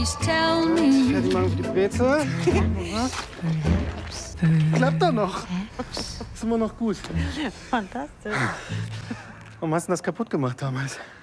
Fertig machen für die Brezel. Klappt doch noch. Ist immer noch gut. Fantastisch. Warum hast du das kaputt gemacht damals?